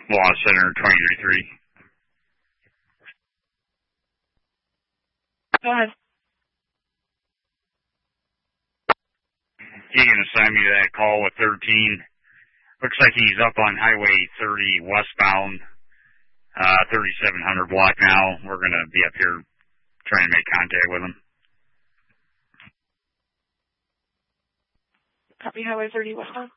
Law Center 23. Go ahead. You can assign me that call with 13. Looks like he's up on Highway 30 westbound, 3700 block now. We're going to be up here trying to make contact with him. Copy Highway 30 westbound.